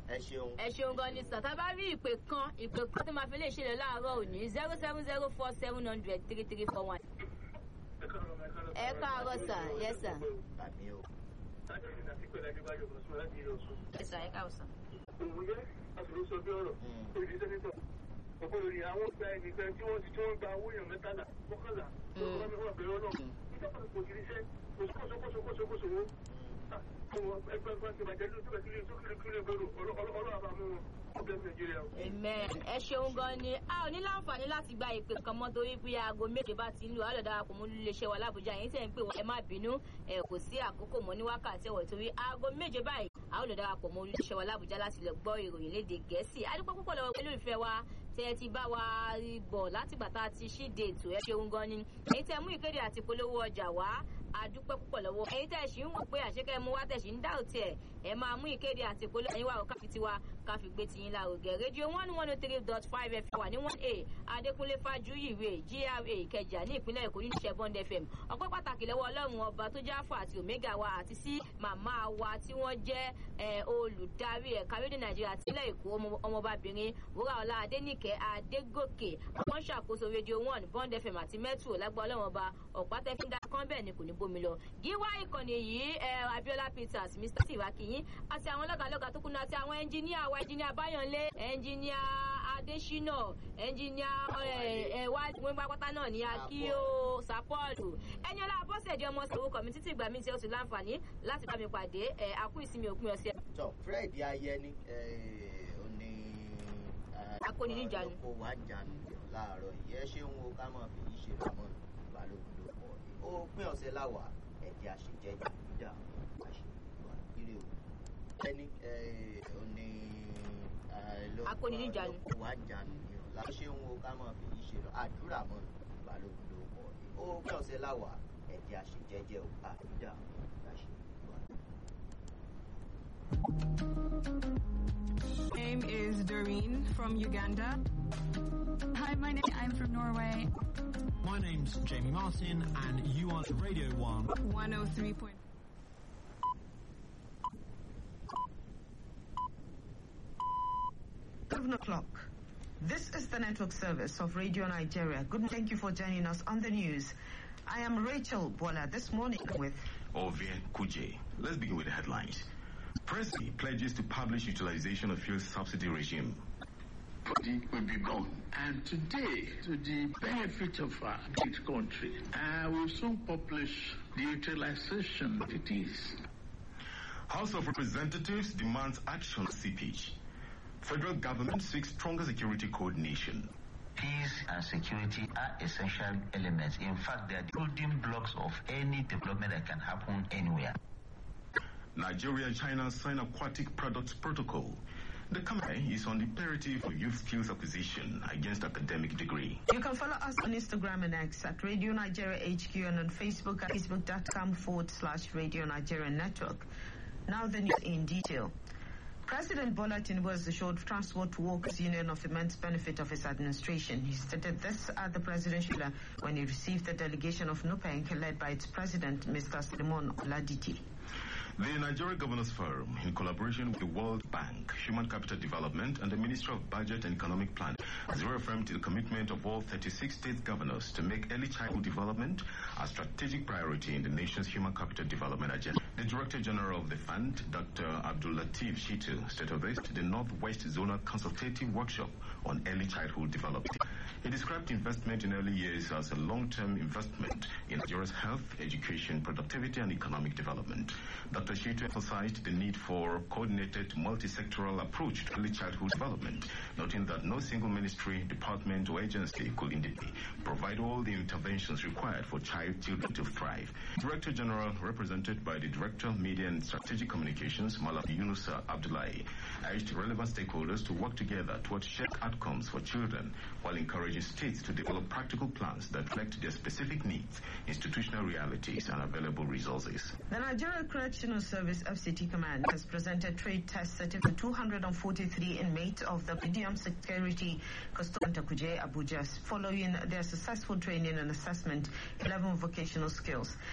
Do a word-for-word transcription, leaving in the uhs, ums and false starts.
ẹ ṣeun. ẹ ṣeun gan ni sà tá a bá rí ìpè kan ìpè kan tó máa fi lè ṣẹlẹ̀ láàárọ̀ òní zero seven zero four seven hundred three three four one. ẹ káàárọ̀ sà yes sà. tàbí o. ẹ sà ẹ káàárọ̀ sà. òun jẹ́ àtúntò sọ bí ọ̀rọ̀ òjì sẹ́nitọ̀ ọ̀pọ̀ lórí àwọn gba ẹnìkan tí wọ́n ti tí wọ́n gba owó èèyàn mẹ́tàlá mọ́kànlá lọ́wọ́ mi wọ́n bẹ̀rẹ̀ ọlọ́run nígbà pàtó kò kiri iṣẹ́ kòsókòsókòsókòsówó ẹgbẹ́ ẹgbẹ́ ti bàjẹ́ lójú bẹ̀ kílì tó kílì kílì gbèrò ọlọ́run àbámu wọn ọbẹ̀ nàìjíríà. amen ẹ ṣeun gan ni a ò ní láǹfààní láti gba ìpè kan mọ́ torí pé aago méje bá ti ń lò á lọ darapọ̀ mọ́ iléeṣẹ́ wa lábújá yẹn tẹ̀ ń pè wọ́n ẹ má bínú ẹ kò sí àkókò mọ́ ní wákàtí ẹ̀wọ̀ torí aago méje báyìí a ó lọ darapọ̀ mọ́ iléeṣẹ́ wa lábújá láti lọ gbọ́ ìròyìn lédè gẹ̀ẹ́sì adúpọ̀ púpọ̀ lọ́wọ́ pẹ̀lú ìfẹ́ wa tẹ́ ẹ ti bá wa bọ̀ látìgbà tá a ti ṣíde ètò ẹ ṣeun gan ni èyí tẹ́ mú ìkéde àti polówó ọjà wá adúpẹ́ púpọ̀ lọ́wọ́ ẹ̀yin tẹ́ ẹ ṣì ń wò pé àṣekẹ́ mú wá tẹ̀ ṣì ń dá òtí ẹ̀ ẹ máa mú ìkéde àti polówó ẹ̀yin wà ó káfi tiwa káfi gbé tiyín lárugẹ rédíò one one oh three dot five f m wà ní one a adékúnlé fájúyìwé g r a ìkẹjà ní ìpínlẹ̀ èkó ní ìṣẹ́ bond f m ọpẹ́ pàtàkì lọ́wọ́ ọlọ́run ọba tó jẹ́ alpha àti omega wa àti sí màmá wa tí wọ́n jẹ́ olùdarí ẹ̀ka rédíò nàìjíríà tílẹ̀ èkó ọmọbabìnrin wúràọlá adéníkẹ́ adégòkè wọ́n ṣàkóso rédíò one bond f m àti metro lágbá ọlọ́run ọba ọ̀pá tẹ́fíńdà kan bẹ́ẹ̀ ni kò ní bómi lọ gíwá ìkànnì yìí abiola peters mr tiwakiyin àti àwọn lọ́gàlọ́gà tó kùnà àti àwọn ẹnjìníà wa ẹnjìníà báyọ̀nlé ẹnjìníà adésínà ẹnjìníà ẹ̀wá ìwé pátá náà ní akíó sàpọ́ọ̀lù ẹni ọlá abọ́sẹ̀dé ọmọ sọ̀rọ̀ kọ̀mí títí ìgbà mi tí ó ti láǹfààní láti bá mi pàdé àkú ìsinmi òpin ọ̀sẹ̀. tọ fred ayẹni ó ní akóniníjànú kó wá jànú láàárọ̀ yìí ẹ ṣeun o ká máa fi yìí ṣe lọmọ balógun ló pọ̀ ó pín ọ̀sẹ̀ láwàá ẹ̀jẹ̀ àṣejẹ́ ìjà àṣejùwà kiri o ẹni ó ní akóniníjànú kó wá jànú ni ọ láti ṣeun o ká máa fi yìí ṣe lọ àdúrà mọ́ balógun ló pọ̀ ó pín ọ̀sẹ̀ láwàá ẹ̀jẹ̀ àṣejẹ́jẹ́ o àdúrà àṣejùwà. name is Doreen from Uganda. Hi, my name I'm from Norway. My name's Jamie Martin, and you are Radio One. one oh three point. Seven o'clock. This is the network service of Radio Nigeria. Good morning. Thank you for joining us on the news. I am Rachel Bola. This morning with Ovie Kuje. Let's begin with the headlines. Presidency pledges to publish utilization of fuel subsidy regime. Will be gone. And today, to the benefit of our great country, I will soon publish the utilization that it is. House of Representatives demands action on C P H. Federal government seeks stronger security coordination. Peace and security are essential elements. In fact, they are the building blocks of any development that can happen anywhere. Nigeria and China sign aquatic products protocol. The campaign is on the imperative for youth skills acquisition against academic degree. You can follow us on Instagram and X at Radio Nigeria H Q and on Facebook at facebook.com forward slash Radio Nigeria Network. Now the news in detail. President Bola Tinubu has assured Transport Workers Union of immense benefit of his administration. He stated this at the presidential when he received the delegation of NUPENG led by its president, Mister Simon Oladiti. The Nigeria Governors Forum, in collaboration with the World Bank, Human Capital Development, and the Ministry of Budget and Economic Planning, has reaffirmed the commitment of all thirty-six state governors to make early childhood development a strategic priority in the nation's human capital development agenda. The Director General of the Fund, Doctor Abdul Latif Shitu, stated this at the Northwest Zonal Consultative Workshop on Early Childhood Development. He described investment in early years as a long-term investment in Nigeria's health, education, productivity, and economic development. Doctor Shitu emphasized the need for coordinated multi-sectoral approach to early childhood development, noting that no single ministry, department, or agency could indeed provide all the interventions required for child children to thrive. Director General, represented by the Director of Media and Strategic Communications, Malam Yunusa Abdullahi, urged relevant stakeholders to work together towards shared outcomes for children while encouraging states to develop practical plans that reflect their specific needs, institutional realities, and available resources. The Nigeria Correctional Service F C T Command has presented trade test certificate to two hundred forty-three inmates of the Medium Security Custodian Kuje Abuja following their successful training and assessment, eleven vocational skills.